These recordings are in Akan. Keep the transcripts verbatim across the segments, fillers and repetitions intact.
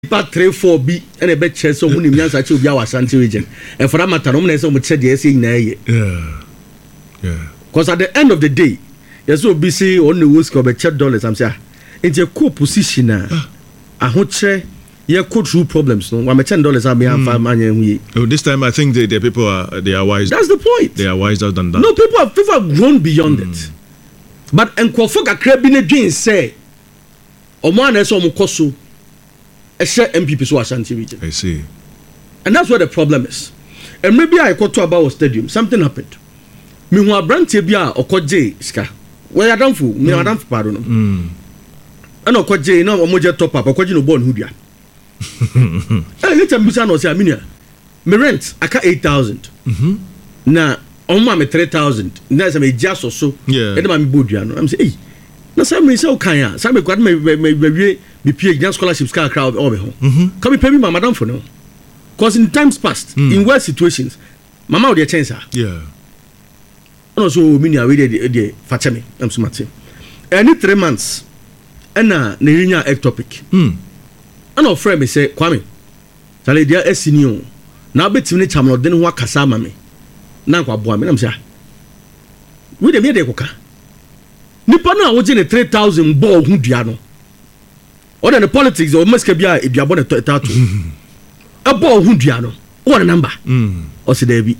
Part three four B and a bet chess so many years I should be our Santi region. And for that matter, I'm not said yes in a year. Yeah. Yeah. Because at the end of the day, you're so busy on the whisk of a check dollars. I'm saying it's a cool position now. I hope say you could through problems. No, I'm a ten dollars. I may have five money. Oh, this time I think the, the people are they are wise. That's the point. They are wiser than that. No, people have people have grown beyond mm. it. But and Kofoka Krebine Jane say, Oman is on Mukosu. A share M P P so Ashanti region. I see. And that's where the problem is. And maybe I got to about a stadium. Something happened. Me who brand tibia or koje ska. Where I don't fool. Me I don't pardon. And no koje no omoja top up or koje no born hudia. Eh, let me say no say aminia. Me rent aka eight thousand. Mhm. Na on me three thousand. Na say me just or so. Yeah. E dey ma me bodua no. I'm say eh. Na say me say o kan ya. Say me kwad me me we be P H D scholarships car crowd all be home. Mhm. Come pay me my madam for now. Because in times past, mm. in worse situations, mama would chance her. Yeah. And also, many are ready the Fatemi. I'm so much. Any three months, and na Nerinia ectopic. Hmm. And our friend me say, Kwame, Sally dear Essinio. Now bet me chamlo then wa kasama me. Nankwa boy me. I'm say, we the media coca. Nipana was in a three thousand ball who diano. Or than the politics or Muscabia if you are born a tattoo. A ball who diano. What a number. Hmm. Or say Debbie.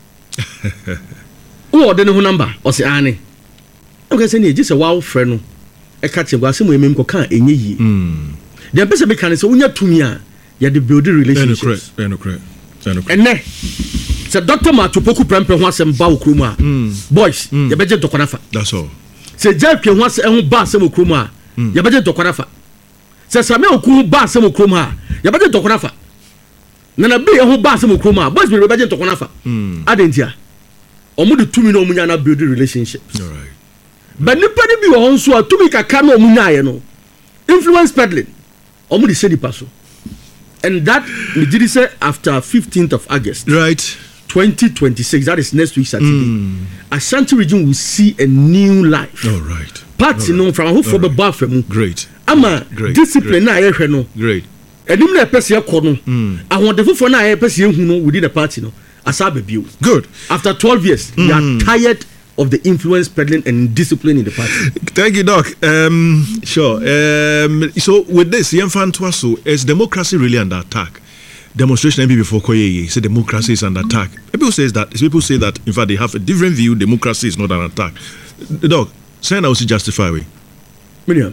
Oh, then who number? Or say Annie. Okay, say just a wild friend. A catch a glass and we make a can in ye. Hmm. The best mechanics when you're to me, you're the building relationships. And then, so Doctor Matupoku Prampe wants some bow kruma. Boys, you better to Konafa. That's all. Say Jack wants a own bar some kruma. You better to Konafa. Say Samuel Kum bar some kruma. You better to Konafa. Nana be a whole bar some kruma. Boys will be better to Konafa. I didn't hear. Omudu two million munyana building relationships. All right. But nipani bi wo nso a tumi kaka na omunya no. Influence peddling. Omudu say di paso. And that we did say after fifteenth of August. Right. twenty twenty-six, that is next week Saturday. Mm. Ashanti region will see a new life. All right. Party no from who for the bar from. Great. Ama discipline na ye hwe no. Great. Enim na pese ye kɔ no. Ahondefo fo na ye pese ye hu no within the party no. Asabe bio. Good. After twelve years, mm. we are tired of the influence peddling and discipline in the party. Thank you, Doc. Um, sure. Um, so with this, Yemfan is democracy really under attack? Demonstration maybe before Koye say democracy is under attack. People say that people say that in fact they have a different view. Democracy is not an attack. Doc, say now to justify we. Miriam,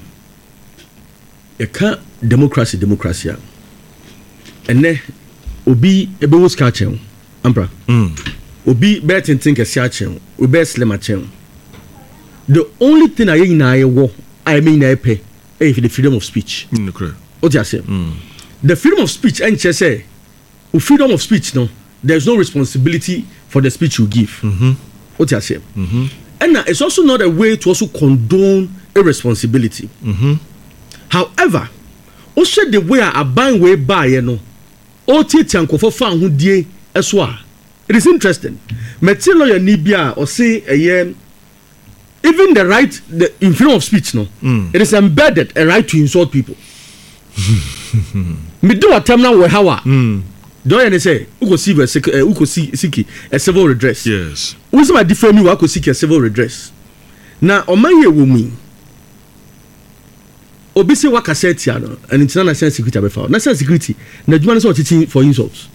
you can't democracy democracy. And then obi ebe was catching. Ampra. Mm. Obi better think a searching. Obi slim a chen. The only thing I know I mean I pay is the freedom of speech. Mm, okay. What you say? Mm. The freedom of speech and say, freedom of speech no, there's no responsibility for the speech you give. Mm-hmm. What you say? Mm-hmm. And it's also not a way to also condone irresponsibility. Mm-hmm. However, also the way I buy way by you know, all tianko for fan who die eswa. It is interesting. Metilo lawyer Nibia or say a year, even the right, the in freedom of speech, no, mm. it is embedded a right to insult people. Me do a term now where how mm. do I say uko see a uko seek a civil redress? Yes. Who's my different you wako seek a civil redress? Now on my year woman obisi waka setia no and international national security abefa national security na juma so teaching for insults.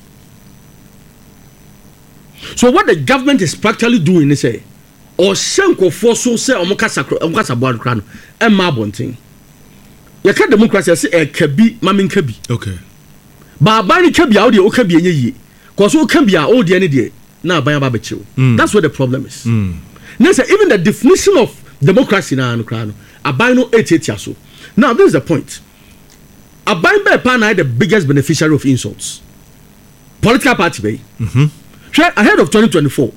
So what the government is practically doing is say or shenko for so say omokasa omokasa board kran e ma bonten. You can't democracy say e kabi mamin kabi. Okay. Ba ba ni kabi a o de o kabi enye yi. Cause o kabi a o de ne de na ban ba be chiw. That's where the problem is. Mm. Now say even the definition of democracy na no kran no aban no eighty so. Now this is the point. Aban be pa na the biggest beneficiary of insults. Political party be. Mhm. Ahead of twenty twenty-four,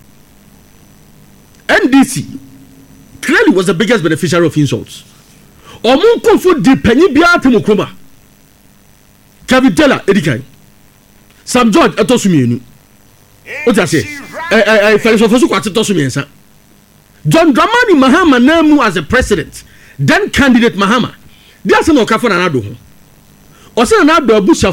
N D C clearly was the biggest beneficiary of insults. Omunko for the penny bia temokroma. Kabitela edikan. Sam George etosumienu. What I say? Eh eh philosopher kwate tosumiensa. John Dramani Mahama namu as a president. Then candidate Mahama. There's no ka for anado ho. ɔsɛ na adɔ abusa